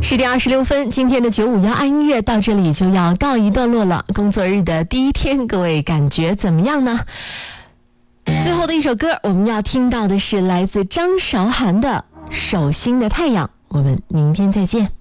10:26，今天的951爱音乐到这里就要告一段落了。工作日的第一天，各位感觉怎么样呢？最后的一首歌，我们要听到的是来自张韶涵的《手心的太阳》。我们明天再见。